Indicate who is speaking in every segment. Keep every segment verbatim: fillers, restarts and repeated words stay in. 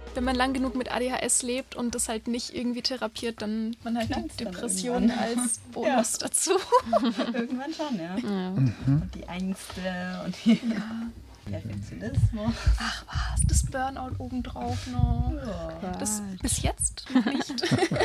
Speaker 1: wenn man lang genug mit A D H S lebt und das halt nicht irgendwie therapiert, dann man halt die Depression als Bonus ja. dazu.
Speaker 2: Irgendwann schon, ja. ja. Mhm. Und die Ängste und die ja. Perfektionismus.
Speaker 1: Ach was, das Burnout obendrauf noch. Ja. Das bis jetzt noch nicht.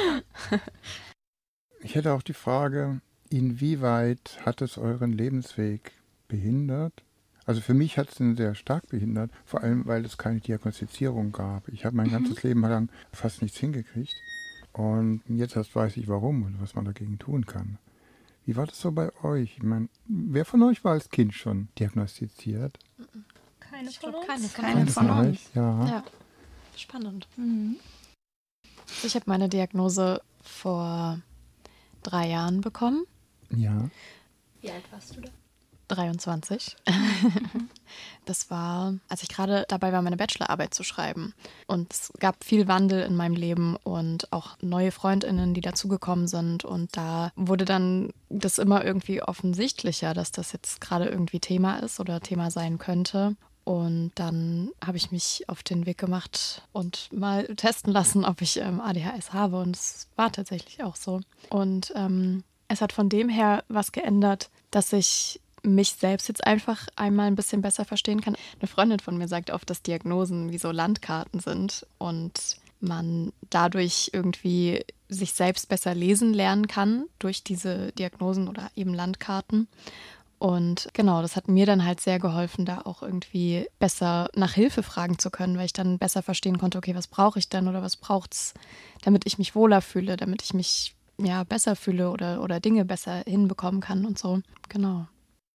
Speaker 3: Ich hätte auch die Frage, inwieweit hat es euren Lebensweg behindert? Also für mich hat es ihn sehr stark behindert, vor allem weil es keine Diagnostizierung gab. Ich habe mein mhm. ganzes Leben lang fast nichts hingekriegt und jetzt erst weiß ich warum und was man dagegen tun kann. Wie war das so bei euch? Ich meine, wer von euch war als Kind schon diagnostiziert?
Speaker 2: Keine
Speaker 1: ich
Speaker 2: von
Speaker 1: glaub,
Speaker 2: uns.
Speaker 1: Keine,
Speaker 2: keine,
Speaker 1: keine
Speaker 2: von
Speaker 1: von
Speaker 2: uns.
Speaker 3: Ja.
Speaker 1: ja. Spannend.
Speaker 2: Mhm.
Speaker 4: Ich habe meine Diagnose vor drei Jahren bekommen.
Speaker 3: Ja.
Speaker 1: Wie alt warst du da?
Speaker 4: dreiundzwanzig. Das war, als ich gerade dabei war, meine Bachelorarbeit zu schreiben. Und es gab viel Wandel in meinem Leben und auch neue FreundInnen, die dazugekommen sind. Und da wurde dann das immer irgendwie offensichtlicher, dass das jetzt gerade irgendwie Thema ist oder Thema sein könnte. Und dann habe ich mich auf den Weg gemacht und mal testen lassen, ob ich ähm, A D H S habe. Und es war tatsächlich auch so. Und ähm, es hat von dem her was geändert, dass ich mich selbst jetzt einfach einmal ein bisschen besser verstehen kann. Eine Freundin von mir sagt oft, dass Diagnosen wie so Landkarten sind und man dadurch irgendwie sich selbst besser lesen lernen kann durch diese Diagnosen oder eben Landkarten. Und genau, das hat mir dann halt sehr geholfen, da auch irgendwie besser nach Hilfe fragen zu können, weil ich dann besser verstehen konnte, okay, was brauche ich denn oder was braucht's, damit ich mich wohler fühle, damit ich mich ja besser fühle oder, oder Dinge besser hinbekommen kann und so. Genau.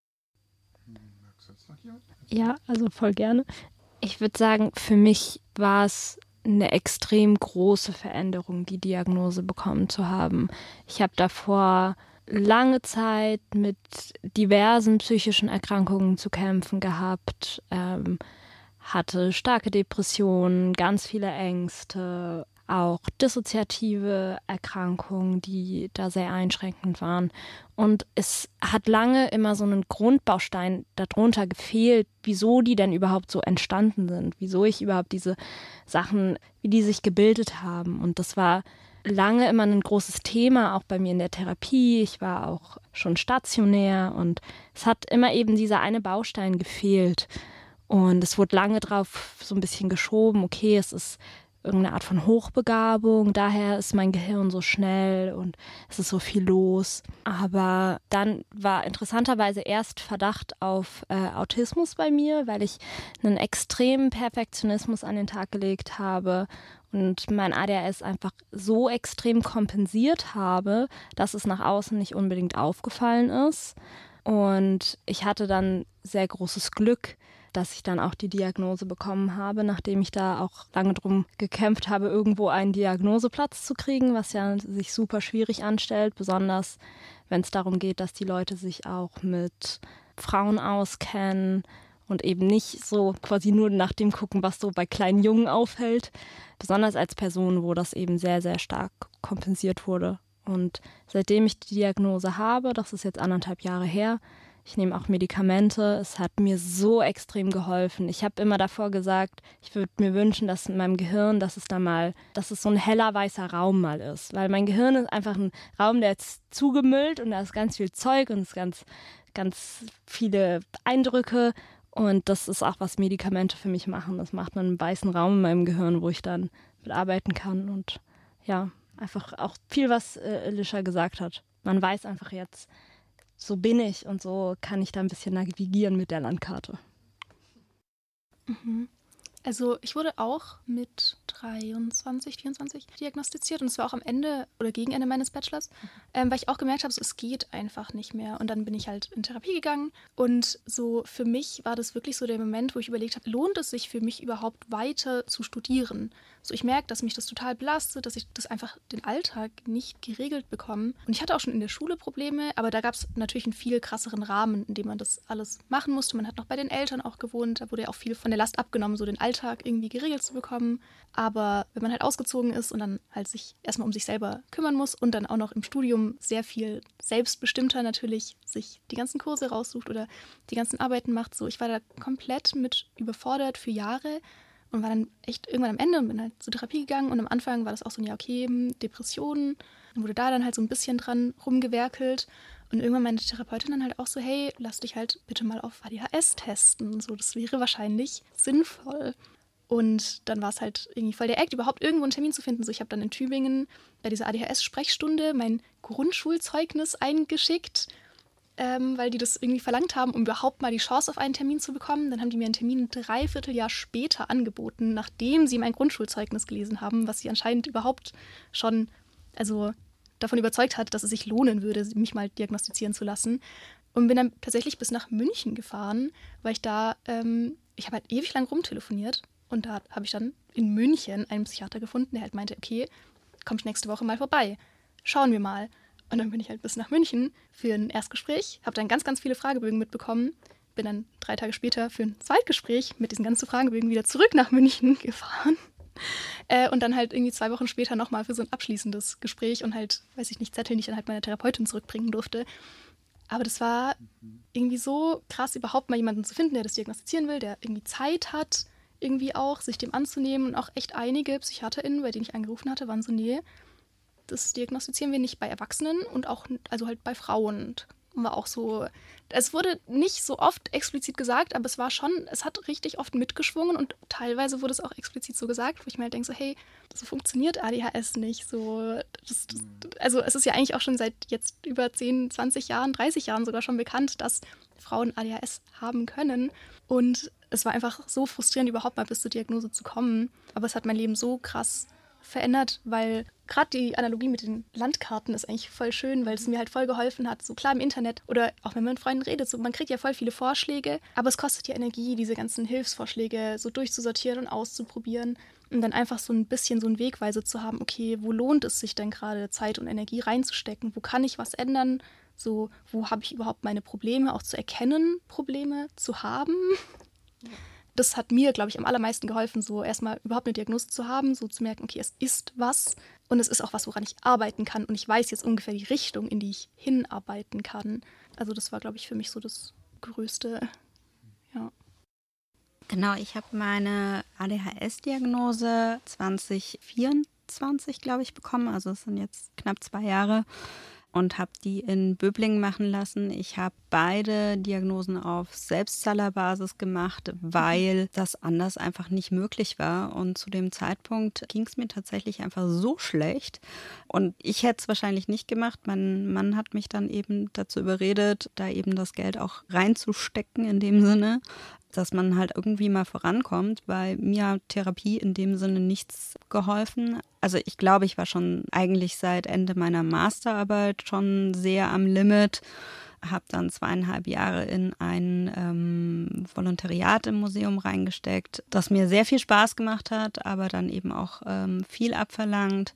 Speaker 5: Ja, also voll gerne. Ich würde sagen, für mich war es eine extrem große Veränderung, die Diagnose bekommen zu haben. Ich habe davor lange Zeit mit diversen psychischen Erkrankungen zu kämpfen gehabt, ähm, hatte starke Depressionen, ganz viele Ängste, auch dissoziative Erkrankungen, die da sehr einschränkend waren. Und es hat lange immer so einen Grundbaustein darunter gefehlt, wieso die denn überhaupt so entstanden sind, wieso ich überhaupt diese Sachen, wie die sich gebildet haben. Und das war lange immer ein großes Thema, auch bei mir in der Therapie. Ich war auch schon stationär und es hat immer eben dieser eine Baustein gefehlt. Und es wurde lange drauf so ein bisschen geschoben, okay, es ist irgendeine Art von Hochbegabung, daher ist mein Gehirn so schnell und es ist so viel los. Aber dann war interessanterweise erst Verdacht auf äh, Autismus bei mir, weil ich einen extremen Perfektionismus an den Tag gelegt habe und mein A D H S einfach so extrem kompensiert habe, dass es nach außen nicht unbedingt aufgefallen ist. Und ich hatte dann sehr großes Glück, dass ich dann auch die Diagnose bekommen habe, nachdem ich da auch lange drum gekämpft habe, irgendwo einen Diagnoseplatz zu kriegen, was ja sich super schwierig anstellt, besonders wenn es darum geht, dass die Leute sich auch mit Frauen auskennen und eben nicht so quasi nur nach dem gucken, was so bei kleinen Jungen auffällt, besonders als Person, wo das eben sehr, sehr stark kompensiert wurde. Und seitdem ich die Diagnose habe, das ist jetzt anderthalb Jahre her, ich nehme auch Medikamente. Es hat mir so extrem geholfen. Ich habe immer davor gesagt, ich würde mir wünschen, dass in meinem Gehirn, dass es da mal, dass es so ein heller weißer Raum mal ist. Weil mein Gehirn ist einfach ein Raum, der ist zugemüllt und da ist ganz viel Zeug und es ist ganz, ganz viele Eindrücke. Und das ist auch, was Medikamente für mich machen. Das macht einen weißen Raum in meinem Gehirn, wo ich dann mitarbeiten kann. Und ja, einfach auch viel, was äh, Alicia gesagt hat. Man weiß einfach jetzt, so bin ich und so kann ich da ein bisschen navigieren mit der Landkarte.
Speaker 1: Mhm. Also ich wurde auch mit dreiundzwanzig, vierundzwanzig diagnostiziert und es war auch am Ende oder gegen Ende meines Bachelors, ähm, weil ich auch gemerkt habe, so, es geht einfach nicht mehr. Und dann bin ich halt in Therapie gegangen und so für mich war das wirklich so der Moment, wo ich überlegt habe, lohnt es sich für mich überhaupt weiter zu studieren? So, ich merke, dass mich das total belastet, dass ich das einfach den Alltag nicht geregelt bekomme. Und ich hatte auch schon in der Schule Probleme, aber da gab es natürlich einen viel krasseren Rahmen, in dem man das alles machen musste. Man hat noch bei den Eltern auch gewohnt, da wurde ja auch viel von der Last abgenommen, so den Alltag irgendwie geregelt zu bekommen. Aber wenn man halt ausgezogen ist und dann halt sich erstmal um sich selber kümmern muss und dann auch noch im Studium sehr viel selbstbestimmter natürlich sich die ganzen Kurse raussucht oder die ganzen Arbeiten macht, so, ich war da komplett mit überfordert für Jahre. und war dann echt irgendwann am Ende und bin halt zur Therapie gegangen und am Anfang war das auch so, ja okay, Depressionen, dann wurde da dann halt so ein bisschen dran rumgewerkelt und irgendwann meinte die Therapeutin dann halt auch so, hey, lass dich halt bitte mal auf A D H S testen, so, das wäre wahrscheinlich sinnvoll. Und dann war es halt irgendwie voll der Act, überhaupt irgendwo einen Termin zu finden. So, ich habe dann in Tübingen bei dieser A D H S-Sprechstunde mein Grundschulzeugnis eingeschickt, ähm, weil die das irgendwie verlangt haben, um überhaupt mal die Chance auf einen Termin zu bekommen. Dann haben die mir einen Termin ein Dreivierteljahr später angeboten, nachdem sie mein Grundschulzeugnis gelesen haben, was sie anscheinend überhaupt schon, also davon überzeugt hat, dass es sich lohnen würde, mich mal diagnostizieren zu lassen. Und bin dann tatsächlich bis nach München gefahren, weil ich da, ähm, ich habe halt ewig lang rumtelefoniert. Und da habe ich dann in München einen Psychiater gefunden, der halt meinte, okay, komm ich nächste Woche mal vorbei. Schauen wir mal. Und dann bin ich halt bis nach München für ein Erstgespräch, habe dann ganz, ganz viele Fragebögen mitbekommen, bin dann drei Tage später für ein Zweitgespräch mit diesen ganzen Fragebögen wieder zurück nach München gefahren. Äh, und dann halt irgendwie zwei Wochen später nochmal für so ein abschließendes Gespräch und halt, weiß ich nicht, Zettel, die ich dann halt meiner Therapeutin zurückbringen durfte. Aber das war irgendwie so krass, überhaupt mal jemanden zu finden, der das diagnostizieren will, der irgendwie Zeit hat, irgendwie auch, sich dem anzunehmen. Und auch echt einige PsychiaterInnen, bei denen ich angerufen hatte, waren so, nee, das diagnostizieren wir nicht bei Erwachsenen und auch, also halt bei Frauen. Und war auch so, es wurde nicht so oft explizit gesagt, aber es war schon, es hat richtig oft mitgeschwungen und teilweise wurde es auch explizit so gesagt, wo ich mir halt denke, so, hey, so funktioniert A D H S nicht. So, das, das, also es ist ja eigentlich auch schon seit jetzt über zehn, zwanzig Jahren, dreißig Jahren sogar schon bekannt, dass Frauen A D H S haben können. Und es war einfach so frustrierend, überhaupt mal bis zur Diagnose zu kommen. Aber es hat mein Leben so krass verändert, weil gerade die Analogie mit den Landkarten ist eigentlich voll schön, weil es mir halt voll geholfen hat. So klar im Internet oder auch wenn man mit Freunden redet, so, man kriegt ja voll viele Vorschläge, aber es kostet ja Energie, diese ganzen Hilfsvorschläge so durchzusortieren und auszuprobieren und dann einfach so ein bisschen so eine Wegweise zu haben, okay, wo lohnt es sich denn gerade Zeit und Energie reinzustecken? Wo kann ich was ändern? So, wo habe ich überhaupt meine Probleme, auch zu erkennen, Probleme zu haben? Das hat mir, glaube ich, am allermeisten geholfen, so erstmal überhaupt eine Diagnose zu haben, so zu merken, okay, es ist was und es ist auch was, woran ich arbeiten kann und ich weiß jetzt ungefähr die Richtung, in die ich hinarbeiten kann. Also das war, glaube ich, für mich so das Größte, ja.
Speaker 2: Genau, ich habe meine A D H S-Diagnose zwanzig vierundzwanzig, glaube ich, bekommen, also es sind jetzt knapp zwei Jahre. Und habe die in Böblingen machen lassen. Ich habe beide Diagnosen auf Selbstzahlerbasis gemacht, weil das anders einfach nicht möglich war. Und zu dem Zeitpunkt ging es mir tatsächlich einfach so schlecht. Und ich hätte es wahrscheinlich nicht gemacht. Mein Mann hat mich dann eben dazu überredet, da eben das Geld auch reinzustecken in dem Sinne, dass man halt irgendwie mal vorankommt, weil mir hat Therapie in dem Sinne nichts geholfen. Also ich glaube, ich war schon eigentlich seit Ende meiner Masterarbeit schon sehr am Limit, habe dann zweieinhalb Jahre in ein ähm, Volontariat im Museum reingesteckt, das mir sehr viel Spaß gemacht hat, aber dann eben auch ähm, viel abverlangt.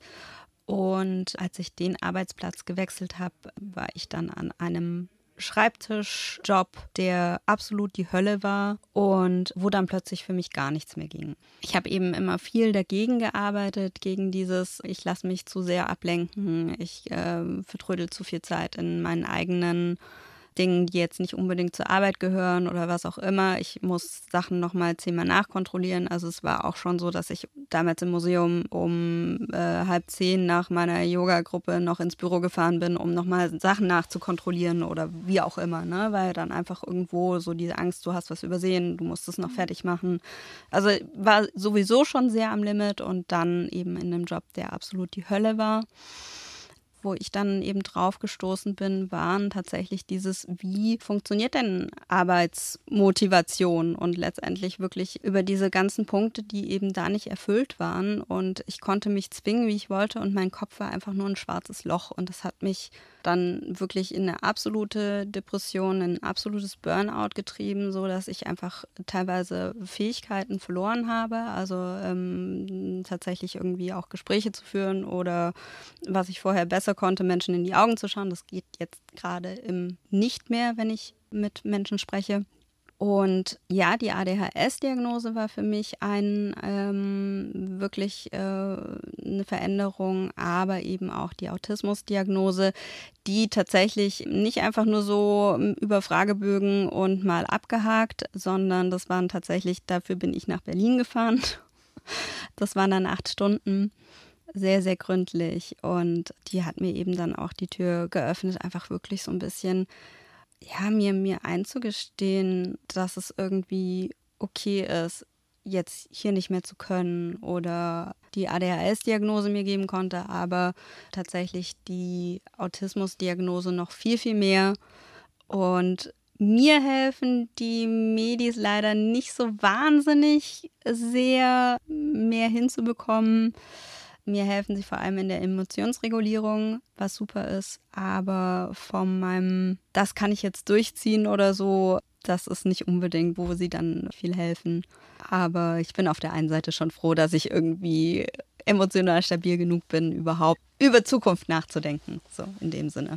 Speaker 2: Und als ich den Arbeitsplatz gewechselt habe, war ich dann an einem Schreibtischjob, der absolut die Hölle war und wo dann plötzlich für mich gar nichts mehr ging. Ich habe eben immer viel dagegen gearbeitet, gegen dieses, ich lasse mich zu sehr ablenken, ich äh, vertrödel zu viel Zeit in meinen eigenen Dingen, die jetzt nicht unbedingt zur Arbeit gehören oder was auch immer. Ich muss Sachen nochmal zehnmal nachkontrollieren. Also es war auch schon so, dass ich damals im Museum um äh, halb zehn nach meiner Yoga-Gruppe noch ins Büro gefahren bin, um nochmal Sachen nachzukontrollieren oder wie auch immer, ne? Weil dann einfach irgendwo so diese Angst, du hast was übersehen, du musst es noch fertig machen. Also war sowieso schon sehr am Limit und dann eben in einem Job, der absolut die Hölle war. Wo ich dann eben drauf gestoßen bin, waren tatsächlich dieses, wie funktioniert denn Arbeitsmotivation und letztendlich wirklich über diese ganzen Punkte, die eben da nicht erfüllt waren und ich konnte mich zwingen, wie ich wollte und mein Kopf war einfach nur ein schwarzes Loch und das hat mich dann wirklich in eine absolute Depression, in ein absolutes Burnout getrieben, so dass ich einfach teilweise Fähigkeiten verloren habe, also ähm, tatsächlich irgendwie auch Gespräche zu führen oder was ich vorher besser konnte, Menschen in die Augen zu schauen. Das geht jetzt gerade im nicht mehr, wenn ich mit Menschen spreche. Und ja, die A D H S-Diagnose war für mich ein, ähm, wirklich äh, eine Veränderung, aber eben auch die Autismus-Diagnose, die tatsächlich nicht einfach nur so über Fragebögen und mal abgehakt, sondern das waren tatsächlich, dafür bin ich nach Berlin gefahren. Das waren dann acht Stunden, sehr, sehr gründlich. Und die hat mir eben dann auch die Tür geöffnet, einfach wirklich so ein bisschen, ja, mir, mir einzugestehen, dass es irgendwie okay ist, jetzt hier nicht mehr zu können oder die A D H S-Diagnose mir geben konnte, aber tatsächlich die Autismus-Diagnose noch viel, viel mehr. Und mir helfen die Medis leider nicht so wahnsinnig sehr mehr hinzubekommen. Mir helfen sie vor allem in der Emotionsregulierung, was super ist. Aber von meinem, das kann ich jetzt durchziehen oder so, das ist nicht unbedingt, wo sie dann viel helfen. Aber ich bin auf der einen Seite schon froh, dass ich irgendwie emotional stabil genug bin, überhaupt über Zukunft nachzudenken. So in dem Sinne.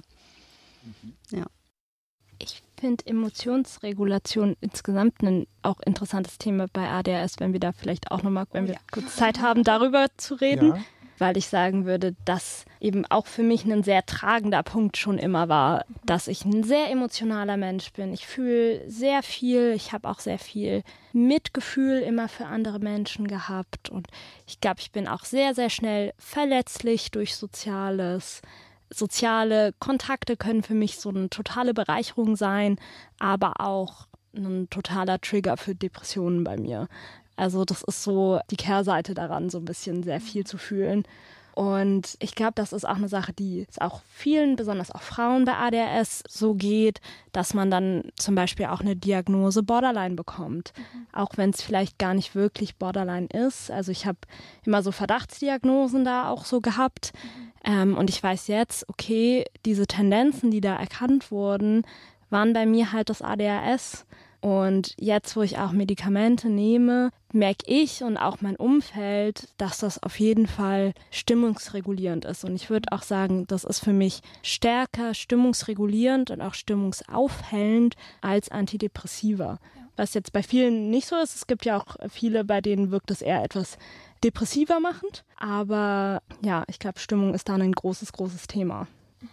Speaker 2: Ja.
Speaker 5: Ich finde Emotionsregulation insgesamt ein auch interessantes Thema bei A D H S, wenn wir da vielleicht auch nochmal, wenn
Speaker 2: Oh,
Speaker 5: wir
Speaker 2: ja.
Speaker 5: kurz Zeit haben, darüber zu reden.
Speaker 3: Ja.
Speaker 5: Weil ich sagen würde, dass eben auch für mich ein sehr tragender Punkt schon immer war, dass ich ein sehr emotionaler Mensch bin. Ich fühle sehr viel, ich habe auch sehr viel Mitgefühl immer für andere Menschen gehabt und ich glaube, ich bin auch sehr, sehr schnell verletzlich durch Soziales. Soziale Kontakte können für mich so eine totale Bereicherung sein, aber auch ein totaler Trigger für Depressionen bei mir. Also das ist so die Kehrseite daran, so ein bisschen sehr viel zu fühlen. Und ich glaube, das ist auch eine Sache, die es auch vielen, besonders auch Frauen bei A D H S so geht, dass man dann zum Beispiel auch eine Diagnose Borderline bekommt. Mhm. Auch wenn es vielleicht gar nicht wirklich Borderline ist. Also ich habe immer so Verdachtsdiagnosen da auch so gehabt. Mhm. Ähm, und ich weiß jetzt, okay, diese Tendenzen, die da erkannt wurden, waren bei mir halt das A D H S. Und jetzt, wo ich auch Medikamente nehme, merke ich und auch mein Umfeld, dass das auf jeden Fall stimmungsregulierend ist. Und ich würde auch sagen, das ist für mich stärker stimmungsregulierend und auch stimmungsaufhellend als Antidepressiva. Ja. Was jetzt bei vielen nicht so ist. Es gibt ja auch viele, bei denen wirkt es eher etwas depressiver machend. Aber ja, ich glaube, Stimmung ist dann ein großes, großes Thema.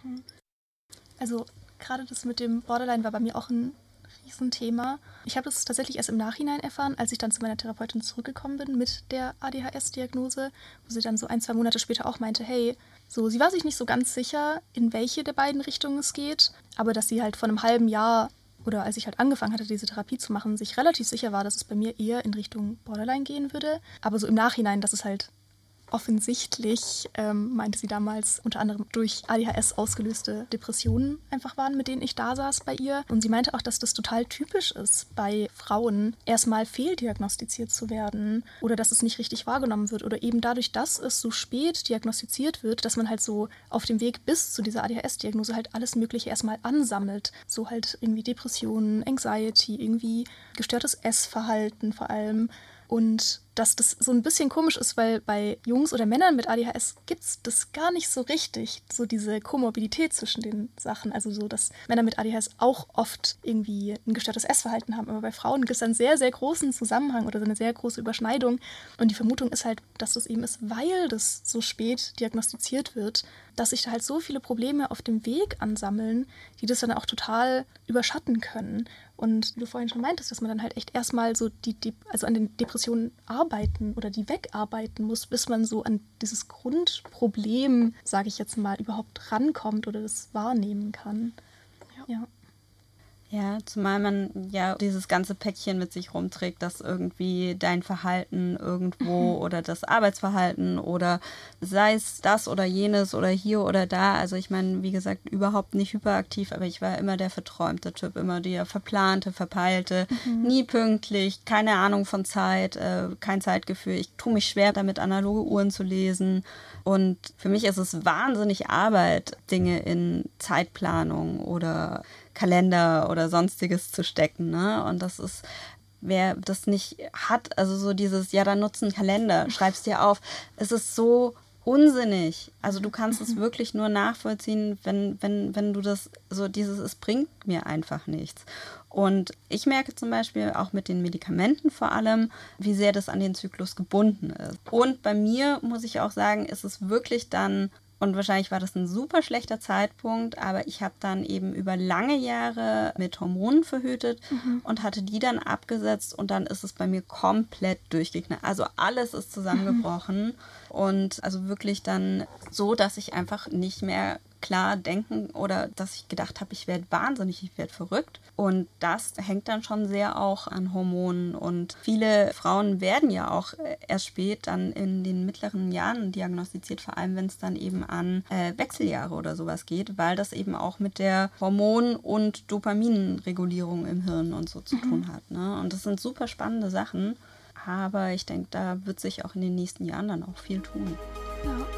Speaker 1: Also gerade das mit dem Borderline war bei mir auch ein Riesenthema. Ich habe das tatsächlich erst im Nachhinein erfahren, als ich dann zu meiner Therapeutin zurückgekommen bin mit der A D H S-Diagnose, wo sie dann so ein, zwei Monate später auch meinte, hey, so, sie war sich nicht so ganz sicher, in welche der beiden Richtungen es geht, aber dass sie halt vor einem halben Jahr oder als ich halt angefangen hatte, diese Therapie zu machen, sich relativ sicher war, dass es bei mir eher in Richtung Borderline gehen würde. Aber so im Nachhinein, dass es halt offensichtlich, ähm, meinte sie damals, unter anderem durch A D H S ausgelöste Depressionen einfach waren, mit denen ich da saß bei ihr. Und sie meinte auch, dass das total typisch ist, bei Frauen erstmal fehldiagnostiziert zu werden oder dass es nicht richtig wahrgenommen wird oder eben dadurch, dass es so spät diagnostiziert wird, dass man halt so auf dem Weg bis zu dieser A D H S-Diagnose halt alles Mögliche erstmal ansammelt. So halt irgendwie Depressionen, Anxiety, irgendwie gestörtes Essverhalten vor allem. Und dass das so ein bisschen komisch ist, weil bei Jungs oder Männern mit A D H S gibt es das gar nicht so richtig, so diese Komorbidität zwischen den Sachen. Also so, dass Männer mit A D H S auch oft irgendwie ein gestörtes Essverhalten haben. Aber bei Frauen gibt es einen sehr, sehr großen Zusammenhang oder so eine sehr große Überschneidung. Und die Vermutung ist halt, dass das eben ist, weil das so spät diagnostiziert wird, dass sich da halt so viele Probleme auf dem Weg ansammeln, die das dann auch total überschatten können. Und wie du vorhin schon meintest, dass man dann halt echt erstmal so die, die, also an den Depressionen arbeiten oder die wegarbeiten muss, bis man so an dieses Grundproblem, sage ich jetzt mal, überhaupt rankommt oder das wahrnehmen kann. Ja. ja.
Speaker 2: Ja, zumal man ja dieses ganze Päckchen mit sich rumträgt, dass irgendwie dein Verhalten irgendwo oder das Arbeitsverhalten oder sei es das oder jenes oder hier oder da. Also ich meine, wie gesagt, überhaupt nicht hyperaktiv, aber ich war immer der verträumte Typ, immer der verplante, verpeilte, mhm. nie pünktlich, keine Ahnung von Zeit, äh, kein Zeitgefühl. Ich tue mich schwer damit, analoge Uhren zu lesen. Und für mich ist es wahnsinnig Arbeit, Dinge in Zeitplanung oder Kalender oder sonstiges zu stecken, ne? Und das ist, wer das nicht hat, also so dieses, ja, dann nutzt einen Kalender, schreib's dir auf. Es ist so unsinnig. Also du kannst es wirklich nur nachvollziehen, wenn, wenn, wenn du das, so dieses, es bringt mir einfach nichts. Und ich merke zum Beispiel auch mit den Medikamenten vor allem, wie sehr das an den Zyklus gebunden ist. Und bei mir, muss ich auch sagen, ist es wirklich dann, und wahrscheinlich war das ein super schlechter Zeitpunkt, aber ich habe dann eben über lange Jahre mit Hormonen verhütet mhm. und hatte die dann abgesetzt und dann ist es bei mir komplett durchgeknallt. Also alles ist zusammengebrochen mhm. und also wirklich dann so, dass ich einfach nicht mehr klar denken oder dass ich gedacht habe, ich werde wahnsinnig, ich werde verrückt. Und das hängt dann schon sehr auch an Hormonen. Und viele Frauen werden ja auch erst spät dann in den mittleren Jahren diagnostiziert, vor allem wenn es dann eben an äh, Wechseljahre oder sowas geht, weil das eben auch mit der Hormon- und Dopaminregulierung im Hirn und so zu mhm. tun hat. Ne? Und das sind super spannende Sachen. Aber ich denke, da wird sich auch in den nächsten Jahren dann auch viel tun.
Speaker 1: Ja.